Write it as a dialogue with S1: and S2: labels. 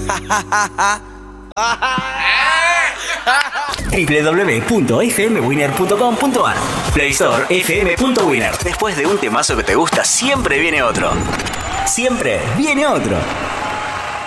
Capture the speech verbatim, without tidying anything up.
S1: doble u doble u doble u punto f m winner punto com punto a r Play Store f m punto winner. Después de un temazo que te gusta, siempre viene otro. Siempre viene otro.